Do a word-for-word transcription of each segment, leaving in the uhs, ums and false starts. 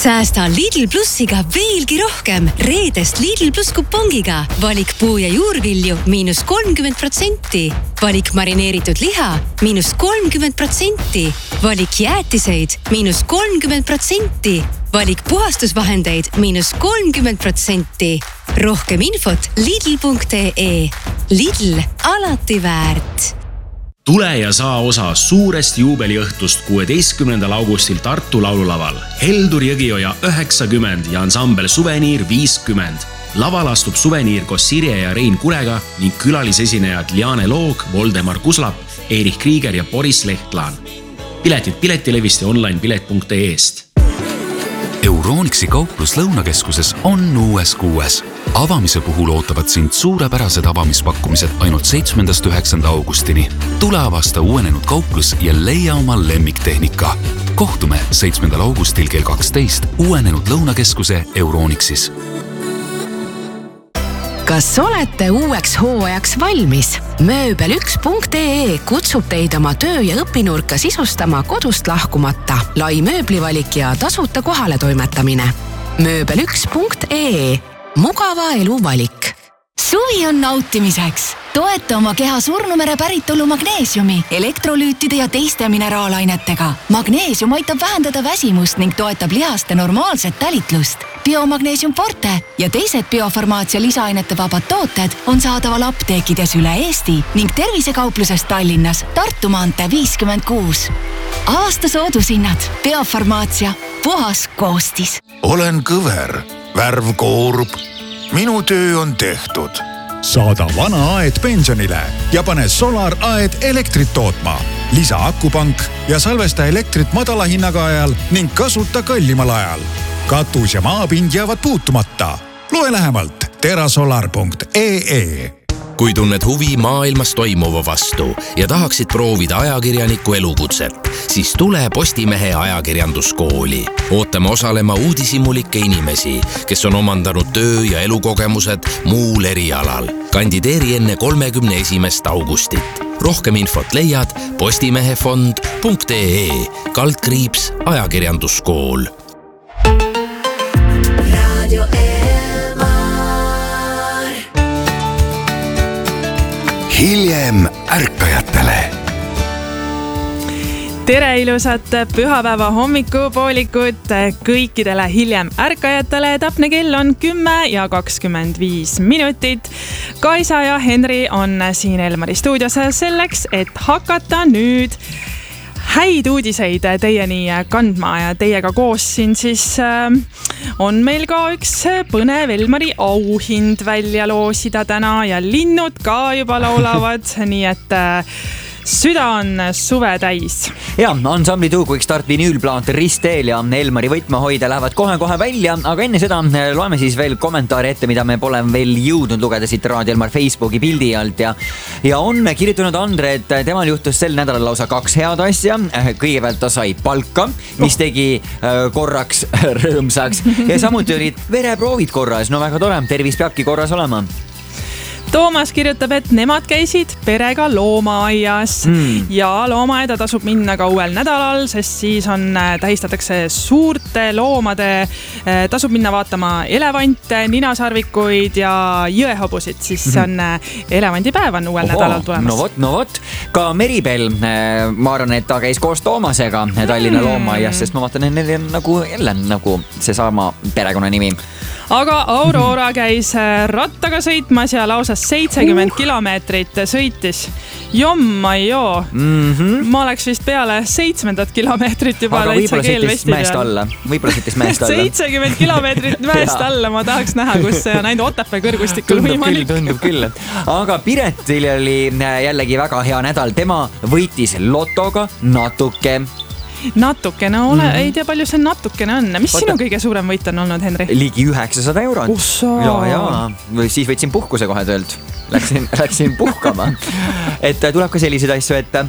Säästa Lidl Plussiga veelgi rohkem. Reedest Lidl Plus kupongiga. Valik puu- ja juurvilju miinus kolmkümmend protsenti. Valik marineeritud liha miinus kolmkümmend protsenti. Valik jäätiseid miinus kolmkümmend protsenti. Valik puhastusvahendeid miinus kolmkümmend protsenti. Rohkem infot lidl punkt ee. Lidl, alati väärt. Tule ja saa osa suurest juubeliõhtust kuueteistkümnendal augustil Tartu laululaval. Heldur Jõgioja üheksakümmend ja ansambel Suveniir viiskümmend. Laval astub Suveniir koos Sirje ja Rein Kurega ning külalisesinejad Liane Loog, Voldemar Kuslap, Erich Krieger ja Boris Lehtlaan. Piletid Piletilevist ja online pilet punkt ee-st. Euronixi kauplus Lõunakeskuses on uues kuues. Avamise puhul ootavad sind suurepärased avamispakkumised ainult seitsmendast üheksanda augustini. Tule avasta uuenenud kauplus ja leia oma lemmiktehnika. Kohtume seitsmendal augustil kell kaksteist uuenenud Lõunakeskuse Euronixis. Kas olete uueks hooajaks valmis? Mööbel üks punkt ee kutsub teid oma töö- ja õpinurka sisustama kodust lahkumata. Lai mööblivalik ja tasuta kohale toimetamine. Mööbel üks punkt ee. Mugava elu valik. Suvi on nautimiseks. Toeta oma keha surnumere päritolu magneesiumi, elektrolüütide ja teiste mineraalainetega. Magneesium aitab vähendada väsimust ning toetab lihaste normaalset tälitlust. Biomagneesium Forte ja teised biofarmaatsia lisaainete vabad tooted on saadaval apteekides üle Eesti ning tervisekaupluses Tallinnas Tartu maantee viiskümmend kuus. Aasta soodushinnad. Biofarmaatsia. Puhas koostis. Olen kõver. Värv koorub. Minu töö on tehtud. Saada vana aed pensionile ja pane Solar aed elektrit tootma. Lisa akupank ja salvesta elektrit madala hinnaga ajal ning kasuta kallimal ajal. Katus ja maapind jäävad puutumata. Loe lähemalt terasolar punkt ee. Kui tunned huvi maailmas toimuva vastu ja tahaksid proovida ajakirjaniku elukutset, siis tule Postimehe ajakirjanduskooli. Ootame osalema uudishimulikke inimesi, kes on omandanud töö- ja elukogemused muul erialal. Kandideeri enne kolmekümne esimest augustit. Rohkem infot leiad postimehefond punkt ee kaldkriips ajakirjanduskool. Hiljem ärkajatele. Tere ilusat pühapäeva hommikupoolikut kõikidele hiljem ärkajatele. Täpne kell on kümme ja kakskümmend viis minutit. Kaisa ja Henri on siin Elmari stuudios selleks, et hakata nüüd häid uudiseid teieni kandma ja teiega koos siin siis on meil ka üks põnev Elmari auhind välja loosida täna ja linnud ka juba laulavad, nii et süda on suve täis. Ja, ansambli Tuukuik start vinüülplaat Ristel ja Elmari võtmehoida lähevad kohe-kohe välja, aga enne seda loeme siis veel kommentaare ette, mida me pole veel jõudnud lugeda siit Raadio Elmar Facebooki pildi alt ja, ja on kirjutanud Andre, et temal juhtus sel nädalal lausa kaks head asja. Kõigepealt ta sai palka, mis tegi korraks rõõmsaks ja samuti olid vereproovid korras. No väga tore, tervis peabki korras olema. Toomas kirjutab, et nemad käisid perega loomaaias mm. ja loomaaeda tasub minna ka uuel nädalal, sest siis on, tähistatakse suurte loomade, tasub minna vaatama elevante, ninasarvikuid ja jõehobusid, siis see on elevandipäev on uuel Oho, nädalal tulemas. No vot, no vot. Ka Meribel, ma arvan, et ta käis koos Toomasega Tallinna mm. loomaaias, sest ma vaatan, et neil on nagu jälle nagu see sama perekonna nimi. Aga Aurora käis rattaga sõitmas ja lausa seitsekümmend kilomeetrit sõitis. Jomma joo. Mm-hmm. Ma oleks vist peale seitsmendat kilomeetrit juba aga läitsa keelvesti peal. Võib-olla sõitis mäest alla. seitsekümmend kilomeetrit mäest alla. Ma tahaks näha, kus see on ainult Otepää kõrgustikul võimalik. Tundub küll. Aga Piretil oli jällegi väga hea nädal. Tema võitis lotoga natuke. Natukene, ole, mm-hmm. ei tea palju see natukene on. Mis Oota. Sinu kõige suurem võit on olnud, Henri? Ligi üheksasada eurot. Ussa. Ja, ja. Siis võtsin puhkuse kohe töölt. Läksin, läksin puhkama. Et tuleb ka selliseid asju ette.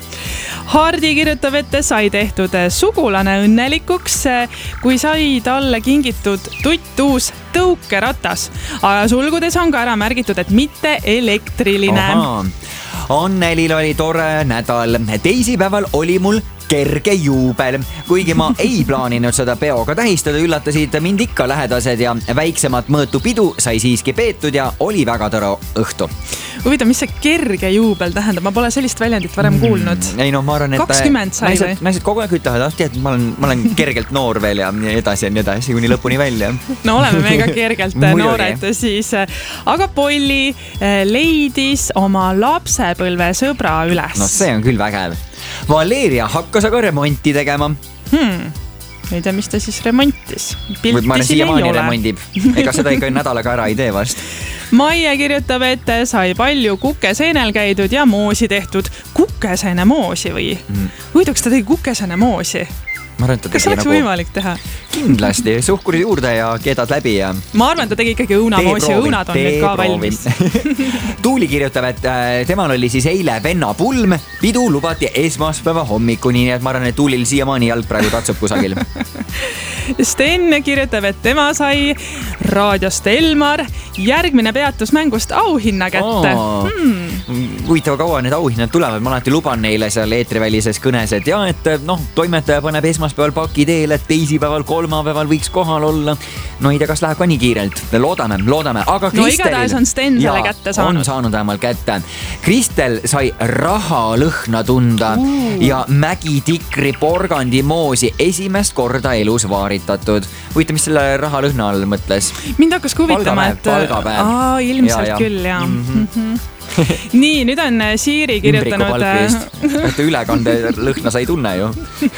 Hardi kirjutab, et sai tehtud sugulane õnnelikuks, kui sai talle kingitud tutt uus tõukeratas. Aga sulgudes on ka ära märgitud, et mitte elektriline. Aha. Annelil oli tore nädal. Teisipäeval oli mul kerge juubel. Kuigi ma ei plaaninud seda peoga tähistada, üllatasid mind ikka lähedased ja väiksemat mõõtu pidu sai siiski peetud ja oli väga tore õhtu. Huvitav, mis see kerge juubel tähendab? Ma pole sellist väljendit varem kuulnud. Ei no, ma arvan, et kakskümmend sai naised, naised kogu aeg ütlevad, et ma olen, ma olen kergelt noor veel ja edasi ja nii edasi, kuni lõpuni välja. No oleme me ka kergelt noored siis. Aga Polli leidis oma lapsepõlve sõbra üles. No see on küll vägev. Valeria hakkas aga remonti tegema. Hmm. Ei tea, mis ta siis remontis. Pilti ma siin ei ole. Remondib. Ega seda ikka nädalaga ära ei tee vast. Maie kirjutab, et sai palju kukeseenel käidud ja moosi tehtud. Kukeseene moosi või? Mm. Huvitaks ta tegi kukeseene moosi. Kas oleks nagu võimalik teha? Kindlasti, suhkuri juurde ja keedad läbi ja... Ma arvan, ta tegi ikkagi õunamoosi ja õunad on nüüd ka valmis. Tuuli kirjutab, et temal oli siis eile venna pulm, pidu lubati esmaspäeva hommikuni, nii et ma arvan, et Tuulil siiamaani jalg praegu tatsub kusagil. Sten kirjutab, et tema sai raadiost Elmar järgmine peatus mängust auhinna kätte. Oh. Hmm. Huvitav, kaua need auhinnad tulevad, ma alati luban neile seal eetrivälises kõnes, et ja, et noh, toimetaja paneb esmaspäeval paki teele, et teisipäeval, kolmapäeval võiks kohal olla. No ei tea, kas läheb ka nii kiirelt. Loodame, loodame. Aga no igatahes on Sten selle kätte saanud. On saanud vähemalt kätte. Kristel sai rahalõhna tunda uh. ja mägitikri porgandi moosi esimest korda elus vaaritatud. Huvitav, mis selle rahalõhna all mõtles? Mind hakkas huvitama, et... Palgapäev. Aa, ilmselt ja, ja. küll, jah. Mm-hmm. Mm-hmm. Nii, nüüd on Siiri kirjutanud... et ülekande lõhna sa ei tunne ju.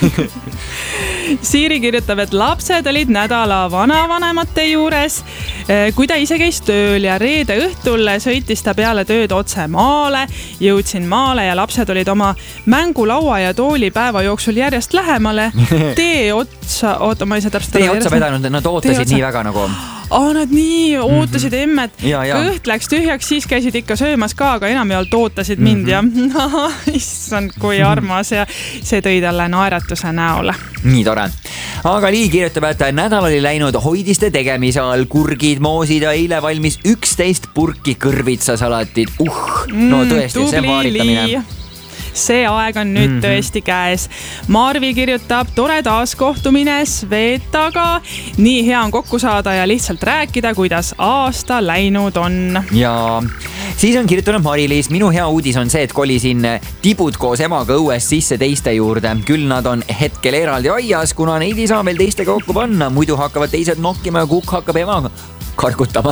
Siiri kirjutab, et lapsed olid nädala vanavanemate juures, kui ta ise käis tööl ja reede õhtul sõitis ta peale tööd otse maale. Jõudsin maale ja lapsed olid oma mängulaua ja tooli päeva jooksul järjest lähemale. Tee otsa, oota, ma ei saa täpselt... Tee otsa vedanud, nad ootasid nii väga nagu... Aa, nad nii ootasid mm-hmm. emmet. Ja, ja. Kõht läks tühjaks, siis käisid ikka söömas ka, aga enam ei olnud ootasid mind mm-hmm. ja issand, kui armas ja see tõi talle naeratuse näole. Nii tore. Aga Lii kirjutab, et nädal oli läinud hoidiste tegemise all, kurgid, moosid ja eile valmis üksteist purki kõrvitsasalatit. Uh, no tõesti, mm, see on vaaritamine. See aeg on nüüd mm-hmm. tõesti käes. Marvi kirjutab, tore taaskohtumine Svetaga. Nii hea on kokku saada ja lihtsalt rääkida, kuidas aasta läinud on. Ja siis on kirjutanud Mari-Liis. Minu hea uudis on see, et kolisin tibud koos emaga õues sisse teiste juurde. Küll nad on hetkel eraldi aias, kuna neid ei saa veel teistega kokku panna. Muidu hakkavad teised nokkima ja kukk hakkab emaga kargutama.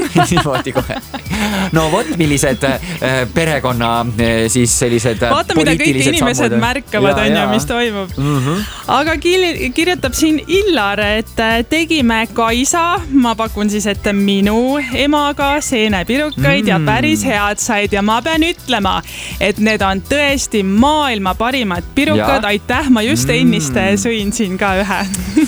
kohe. No vot, millised äh, perekonna äh, siis sellised äh, vaata, mida kõik inimesed sammud. Märkavad, ja, on ja. Mis toimub. Mm-hmm. Aga kirjutab siin Illar, et tegime Kaisa, ma pakun siis, et minu emaga seenepirukaid mm. ja päris head said ja ma pean ütlema, et need on tõesti maailma parimad pirukad. Ja. Aitäh, ma just mm. ennist sõin siin ka ühe.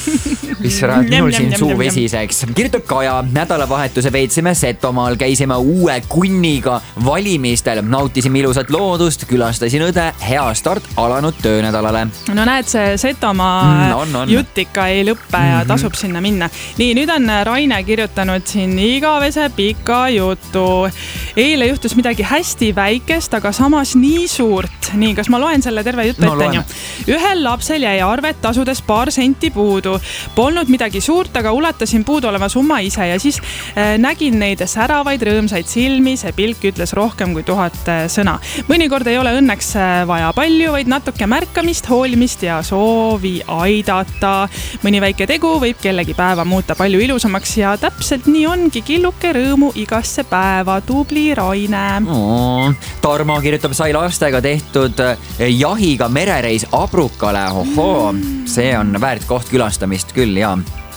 Issara, minul siin suu vesiseks. Kirjutab Kaja, nädalavahetuse veetsime Setomaal, käisime uue kunniga valimistel, nautisime ilusat loodust, külastasin õde, hea start alanud töönädalale. No näed, see Setomaa mm, on, on. Jutt ikka ei lõppe ja mm-hmm. tasub sinna minna. Nii, nüüd on Raine kirjutanud siin igavese pika jutu. Eile juhtus midagi hästi väikest, aga samas nii suurt. Nii, kas ma loen selle terve jutu no, ette? Ju? Ühel lapsel jäi arvet tasudes paar senti puudu. Polnud midagi suurt, aga ulatasin puudu oleva summa ise ja siis äh, nägin neid säravaid rõõmsaid silmi, see pilk ütles rohkem kui tuhat äh, sõna. Mõnikord ei ole õnneks äh, vaja palju, vaid natuke märkamist, hoolimist ja soovi aidata. Mõni väike tegu võib kellegi päeva muuta palju ilusamaks ja täpselt nii ongi killuke rõõmu igasse päeva. Tubli Raine. Oh, Tarmo kirjutab, sai lastega tehtud jahiga merereis Abrukale. Ohoo, see on väärt koht külastamist küll, jaa.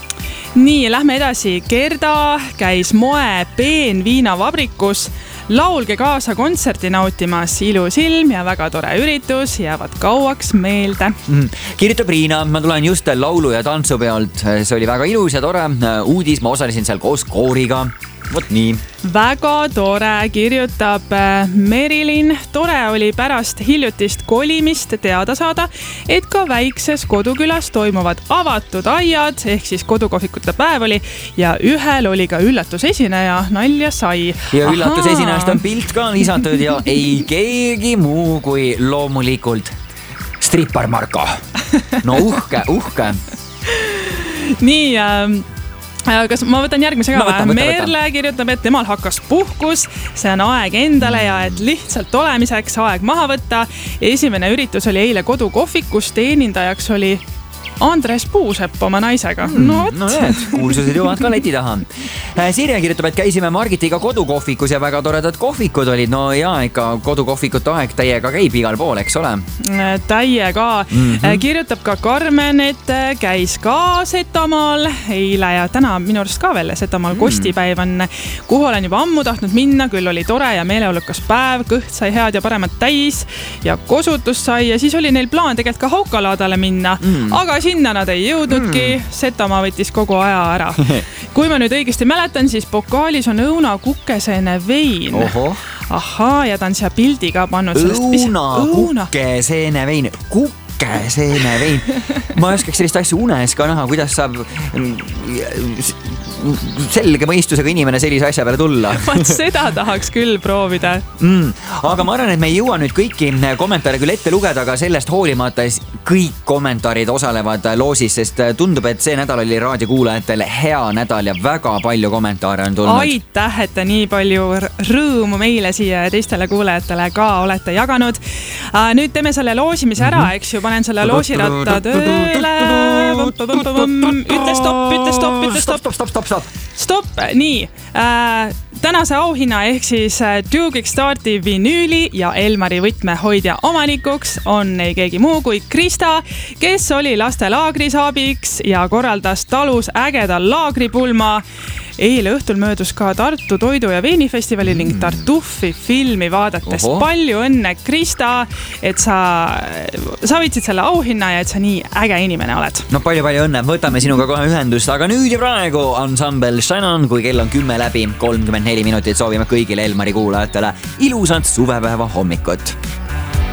Nii, lähme edasi. Gerda käis moe peenviinavabrikus. Laulge kaasa kontserti nautimas, ilus ilm ja väga tore üritus jäävad kauaks meelde. Mm. Kirjutab Riina, ma tulen just laulu- ja tantsupealt. See oli väga ilus ja tore uudis, ma osalesin seal koos kooriga. Vot nii. Väga tore, kirjutab Merilin. Tore oli pärast hiljutist kolimist teada saada, et ka väikses kodukülas toimuvad avatud aiad, ehk siis kodukohvikute päev oli ja ühel oli ka üllatusesineja, nalja sai. Ja üllatusesinejast on pilt ka lisatud ja ei keegi muu kui loomulikult Strippar Marko. No uhke, uhke. Nii, äh, kas ma võtan järgmise ka no, võtan, või? Võtan, Merle võtan. kirjutab, et temal hakkas puhkus, see on aeg endale ja et lihtsalt olemiseks aeg maha võtta. Esimene üritus oli eile kodukohvikus, teenindajaks oli Andres Puusepp oma naisega. Hmm, no, no need, kuulsused jõuavad ka leti taha. Sirje kirjutab, et käisime Margitiga kodukohvikus ja väga toredad kohvikud olid. No ja ikka kodukohvikute aeg täiega käib igal pool, eks ole? Täiega. Mm-hmm. Kirjutab ka Karmen, et käis ka Setomaal eile ja täna minu arust ka veel Setomaal mm. kostipäev on, kuhu olen juba ammu tahtnud minna, küll oli tore ja meeleolukas päev, kõht sai head ja paremat täis ja kosutus sai ja siis oli neil plaan tegelikult ka Haukalaadale minna, mm. aga sinna nad ei jõudnudki, mm. Setomaa võttis kogu aja ära. Kui ma nüüd õigesti mäletan, siis pokaalis on õuna kukeseene vein. Oho. Ahaa, ja ta on siia pildi ka pannud. Õuna, õuna. Kukeseene vein. Kukeseene vein. Ma ei oskaks sellist asja unes ka näha, kuidas saab selge mõistusega inimene sellise asja peale tulla. Vaat seda tahaks küll proovida. Mm, aga ma arvan, et me ei jõua nüüd kõiki kommentaare küll ette lugeda, aga sellest hoolimata kõik kommentaarid osalevad loosis, sest tundub, et see nädal oli raadiokuulajatel hea nädal ja väga palju kommentaare on tulnud. Aitäh, et te nii palju rõõmu meile siia ja teistele kuulajatele ka olete jaganud. Nüüd teeme selle loosimise ära, eks ju, panen selle loosiratta tööle. Ütle stopp, ütle stopp, ütle stopp. Stopp, stopp, stopp, stopp. Stopp, nii. Äh, tänase auhinna ehk siis Duo Kickstarti vinüüli ja Elmari võtmehoidja omanikuks on ei keegi muu kui Krista, kes oli laste laagris abiks ja korraldas talus ägeda laagripulma. Eile õhtul möödus ka Tartu toidu- ja veinifestivali mm. ning Tartuffi filmi vaadates. Oho. Palju õnne, Krista, et sa, sa võtsid selle auhinna ja et sa nii äge inimene oled. No palju-palju õnne, võtame sinuga kohe ühendust, aga nüüd ja praegu ansambel Shannon, kui kell on kümme läbi, kolmkümmend neli minutit soovime kõigile Elmari kuulajatele ilusat suvepäeva hommikut.